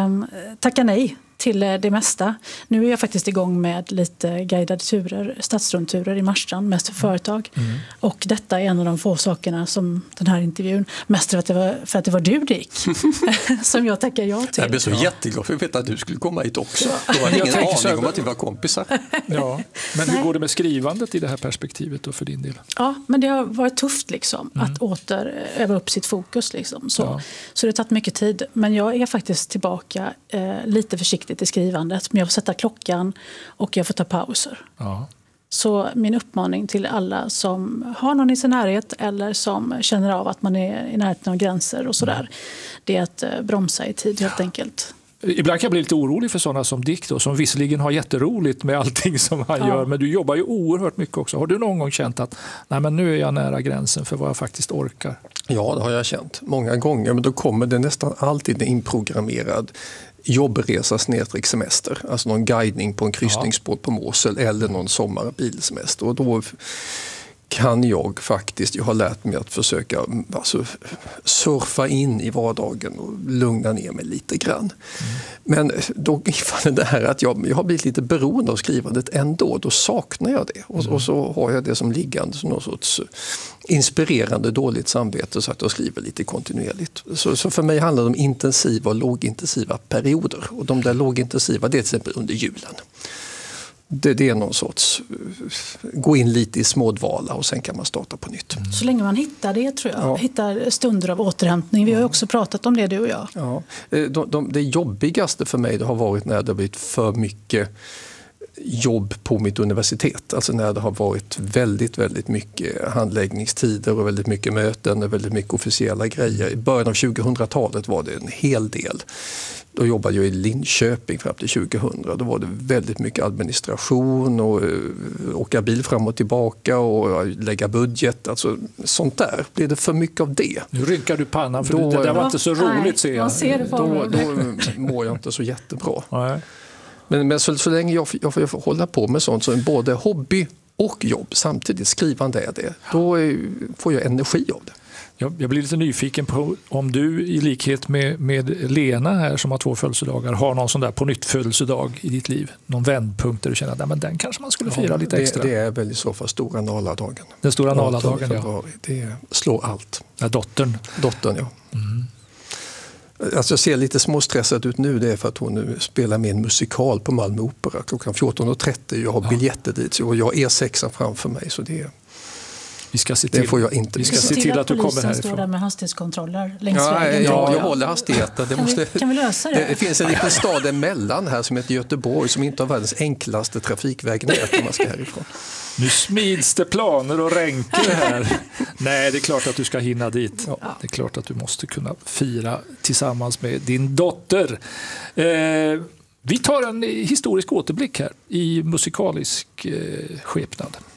tacka nej till det mesta. Nu är jag faktiskt igång med lite guidade turer, stadsrundturer i Marstrand, mest för företag. Och detta är en av de få sakerna som den här intervjun, mest för att det var du, Dick, som jag tackar ja till. Jag blev så jätteglad för att veta att du skulle komma hit också. Då var det ingen aning om att vi var kompisar. Ja, men hur går det med skrivandet i det här perspektivet då för din del? Ja, men det har varit tufft liksom, att åter öva upp sitt fokus. Liksom. Så det har tagit mycket tid. Men jag är faktiskt tillbaka lite försiktigt i skrivandet. Men jag får sätta klockan och jag får ta pauser. Ja. Så min uppmaning till alla som har någon i sin närhet eller som känner av att man är i närheten av gränser och sådär, det är att bromsa i tid helt enkelt. Ibland kan jag bli lite orolig för sådana som Dick då, som visserligen har jätteroligt med allting som han gör, men du jobbar ju oerhört mycket också. Har du någon gång känt att nej, men nu är jag nära gränsen för vad jag faktiskt orkar? Ja, det har jag känt många gånger, men då kommer det nästan alltid en inprogrammerad jobbresa / semester. Alltså någon guidning på en kryssningsbåt på Mosel eller någon sommarbilsemester. Och då kan jag faktiskt, jag har lärt mig att försöka surfa in i vardagen och lugna ner mig lite grann. Men då är det här att jag har blivit lite beroende av skrivandet ändå, då saknar jag det. Och så har jag det som liggande som någon sorts inspirerande dåligt samvete så att jag skriver lite kontinuerligt. Så för mig handlar det om intensiva och lågintensiva perioder. Och de där lågintensiva, det är till exempel under julen. Det är någon sorts gå in lite i smådvala och sen kan man starta på nytt. Så länge man hittar det, tror jag. Hittar stunder av återhämtning. Vi har ju också pratat om det, du och jag. Ja. Det jobbigaste för mig det har varit när det har blivit för mycket jobb på mitt universitet. Alltså när det har varit väldigt, väldigt mycket handläggningstider och väldigt mycket möten och väldigt mycket officiella grejer. I början av 2000-talet var det en hel del. Då jobbade jag i Linköping fram till 2000. Då var det väldigt mycket administration och åka bil fram och tillbaka och lägga budget. Alltså sånt där. Blir det för mycket av det? Nu rynkar du pannan för det där var inte så roligt, ser jag. Då mår jag inte så jättebra. Nej. Men så länge jag får hålla på med sånt som både hobby och jobb samtidigt, skrivande är det, då får jag energi av det. Jag blir lite nyfiken på om du i likhet med Lena här som har 2 födelsedagar har någon sån där på nytt födelsedag i ditt liv. Någon vändpunkt där du känner att men den kanske man skulle fira lite extra. Det är väl i så fall stora Naladagen. Den stora Naladagen, ja. Det slår allt. Ja, dottern, ja. Alltså jag ser lite småstressad ut nu, det är för att hon nu spelar med en musikal på Malmö Opera klockan 14.30. Jag har biljetter dit och jag är E6 framför mig, så det vi ska se till, det får jag inte. Vi ska se till att du kommer härifrån. Står där med hastighetskontroller längs vägen. Jag håller hastigheten. Kan vi lösa det? Det finns en liten stad emellan här som heter Göteborg som inte har världens enklaste trafikvägnät när man ska härifrån. Nu smids det planer och ränker här. Nej, det är klart att du ska hinna dit. Ja. Det är klart att du måste kunna fira tillsammans med din dotter. Vi tar en historisk återblick här i musikalisk skepnad.